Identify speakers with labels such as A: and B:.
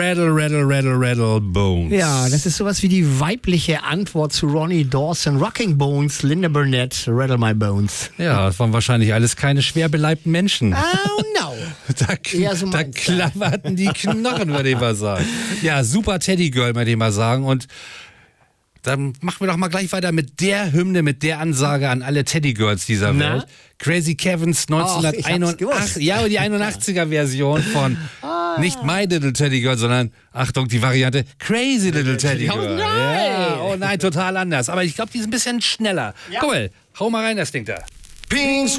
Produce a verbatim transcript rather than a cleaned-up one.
A: Rattle, Rattle, Rattle, Rattle, Bones.
B: Ja, das ist sowas wie die weibliche Antwort zu Ronnie Dawson, Rocking Bones, Linda Burnett, Rattle My Bones.
A: Ja, das waren wahrscheinlich alles keine schwer beleibten Menschen.
B: Oh no.
A: Da,
B: Ja, so
A: da
B: meinst du.
A: klapperten die Knochen, würde ich mal sagen. Ja, super Teddy Girl, würde ich mal sagen. Und dann machen wir doch mal gleich weiter mit der Hymne, mit der Ansage an alle Teddy Girls dieser
B: Na?
A: Welt. Crazy Kevins
B: Och, ich hab's
A: neunzehnhunderteinundachtzig.
B: gewusst.
A: Ja, die einundachtziger Version von nicht My Little Teddy Girl, sondern, Achtung, die Variante Crazy Little Teddy
B: Oh
A: Girl.
B: nein.
A: Ja, oh nein, total anders. Aber ich glaube, die ist ein bisschen schneller. Guck mal, hau mal rein, das Ding da.
C: Pink's